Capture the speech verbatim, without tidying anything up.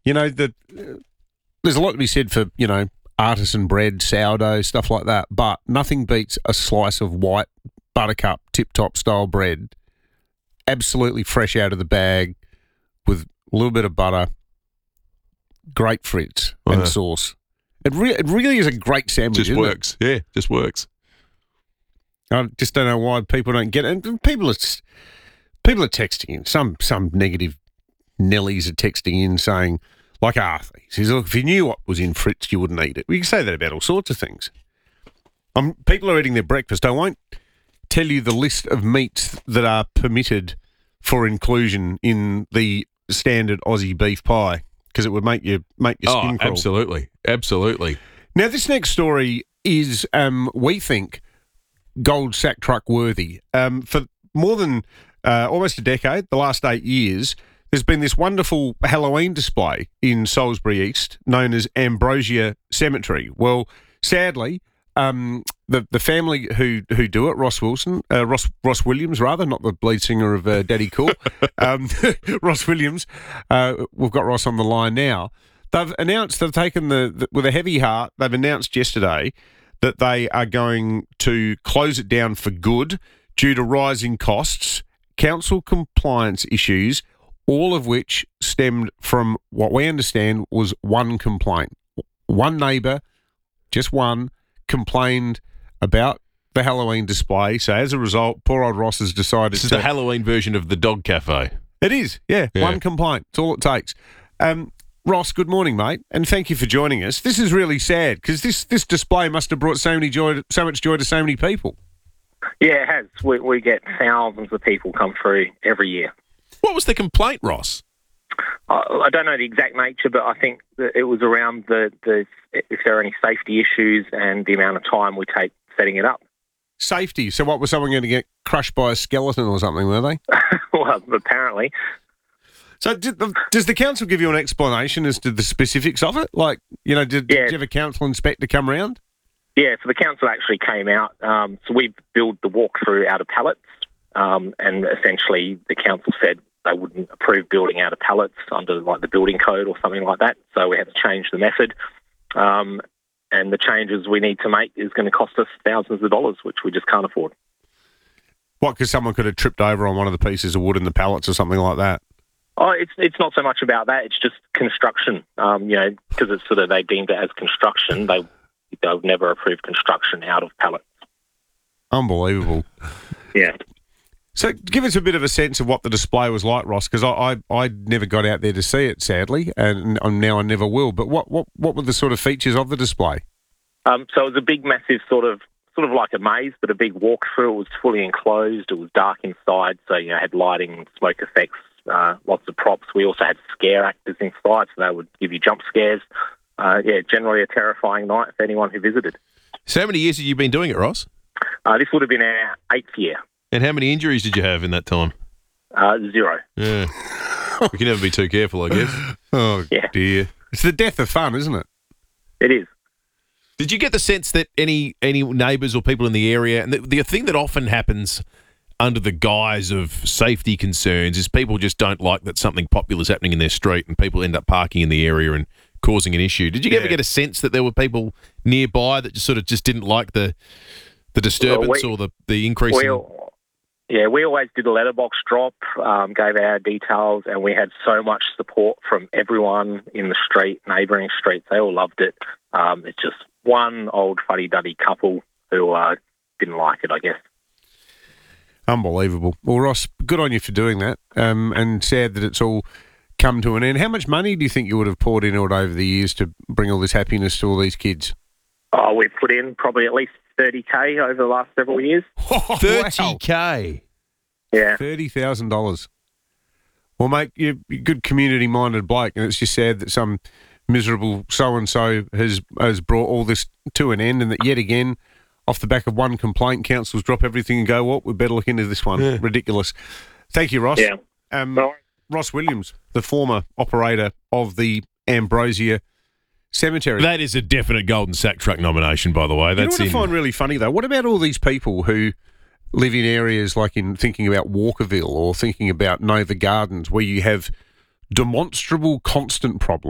You know, the, uh, there's a lot to be said for, you know, artisan bread, sourdough, stuff like that, but nothing beats a slice of white buttercup tip-top style bread, absolutely fresh out of the bag with a little bit of butter, great frites and Uh-huh. sauce. It, re- it really is a great sandwich, Just isn't works. Yeah, just works. it? I just don't know why people don't get it. And people are, s- people are texting in. Some some negative Nellies are texting in saying, like Arthur, he says, look, if you knew what was in Fritz, you wouldn't eat it. We can say that about all sorts of things. Um, people are eating their breakfast. I won't tell you the list of meats that are permitted for inclusion in the standard Aussie beef pie because it would make you make your skin Oh, crawl. absolutely. Absolutely. Now, this next story is, um, we think, gold sack truck worthy. Um, for more than uh, almost a decade, the last eight years, there's been this wonderful Halloween display in Salisbury East known as Ambrosia Cemetery. Well, sadly, um, the the family who who do it, Ross Wilson, uh, Ross Ross Williams, rather, not the lead singer of uh, Daddy Cool, um, Ross Williams. Uh, we've got Ross on the line now. They've announced they've taken the, the with a heavy heart. They've announced yesterday that they are going to close it down for good due to rising costs, council compliance issues, all of which stemmed from what we understand was one complaint. One neighbour, just one, complained about the Halloween display. So as a result, poor old Ross has decided This is to... the Halloween version of the dog cafe. It is, yeah, Yeah. one complaint. It's all it takes. Um, Ross, good morning, mate, and thank you for joining us. This is really sad because this, this display must have brought so many joy, so much joy to so many people. Yeah, it has. We, we get thousands of people come through every year. What was the complaint, Ross? I, I don't know the exact nature, but I think that it was around the, the if there are any safety issues and the amount of time we take setting it up. Safety. So what, was someone going to get crushed by a skeleton or something, were they? Well, apparently. So did the, does the council give you an explanation as to the specifics of it? Like, you know, did, Yeah. did you have a council inspector come round? Yeah, so the council actually came out. Um, so we built the walkthrough out of pallets, um, and essentially the council said they wouldn't approve building out of pallets under like the building code or something like that. So we had to change the method. Um, and the changes we need to make is going to cost us thousands of dollars, which we just can't afford. What, because someone could have tripped over on one of the pieces of wood in the pallets or something like that? Oh, it's it's not so much about that. It's just construction. Um, you know, because it's sort of they deemed it as construction. They they'll never approve construction out of pallets. Unbelievable. Yeah. So give us a bit of a sense of what the display was like, Ross, because I, I I never got out there to see it, sadly, and, and now I never will. But what, what, what were the sort of features of the display? Um, so it was a big, massive sort of sort of like a maze, but a big walkthrough. It was fully enclosed. It was dark inside, so you know had lighting, smoke effects, uh, lots of props. We also had scare actors inside, so they would give you jump scares. Uh, yeah, generally a terrifying night for anyone who visited. So how many years have you been doing it, Ross? Uh, this would have been our eighth year. And how many injuries did you have in that time? Uh, zero. Yeah. We can never be too careful, I guess. Oh, Yeah. dear. It's the death of fun, isn't it? It is. Did you get the sense that any any neighbours or people in the area, and the, the thing that often happens under the guise of safety concerns is people just don't like that something popular is happening in their street and people end up parking in the area and causing an issue. Did you ever Yeah. get a sense that there were people nearby that just sort of just didn't like the the disturbance we- or the, the increase We, in... al- yeah, we always did a letterbox drop, um, gave our details, and we had so much support from everyone in the street, neighbouring streets. They all loved it. Um, it's just one old fuddy-duddy couple who uh, didn't like it, I guess. Unbelievable. Well, Ross, good on you for doing that, um, and sad that it's all come to an end. How much money do you think you would have poured into it over the years to bring all this happiness to all these kids? Oh, we've put in probably at least thirty K over the last several years. thirty K. Yeah. thirty thousand dollars. Well, mate, you're a good community-minded bloke, and it's just sad that some miserable so-and-so has has brought all this to an end, and that yet again, off the back of one complaint, councils drop everything and go, well, we better look into this one. Yeah. Ridiculous. Thank you, Ross. Yeah. Um, No. Ross Williams, the former operator of the Ambrosia Cemetery. That is a definite Golden Sack Truck nomination, by the way. You know That's what I in... find really funny, though? What about all these people who live in areas like in thinking about Walkerville or thinking about Nova Gardens where you have demonstrable constant problems?